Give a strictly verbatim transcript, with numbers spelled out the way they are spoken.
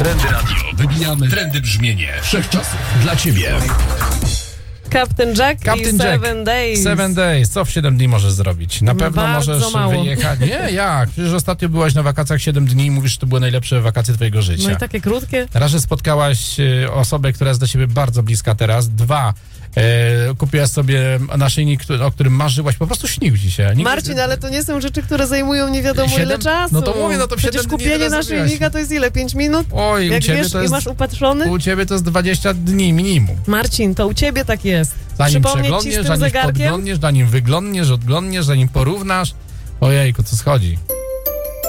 Trendy Radio. Wybijamy trendy brzmienie wszechczasów dla ciebie. Captain Jack Captain i Jack. Seven Days. Seven Days. Co w siedem dni możesz zrobić? Na pewno Bardzo możesz mało. wyjechać. Nie, jak? Przecież ostatnio byłaś na wakacjach siedem dni i mówisz, że to były najlepsze wakacje twojego życia. No i takie krótkie. Raz, że spotkałaś y, osobę, która jest do ciebie bardzo bliska teraz. Dwa, y, kupiłaś sobie naszyjnik, który, o którym marzyłaś. Po prostu śnił ci się. Nigdy- Marcin, ale to nie są rzeczy, które zajmują nie wiadomo Siedem- ile czasu. no to mówię, no to w Przecież siedem dni kupienie teraz naszyjnika zrobiłaś. to jest ile? Pięć minut? Oj, Jak u ciebie wiesz to i jest... masz upatrzony? U ciebie to jest dwadzieścia dni minimum. Marcin, to u ciebie tak jest. Zanim Przypomnieć ci z przeglądniesz, tym zanim zegarkiem? podglądniesz, zanim wyglądniesz, odglądniesz, zanim porównasz. Ojejku, co schodzi.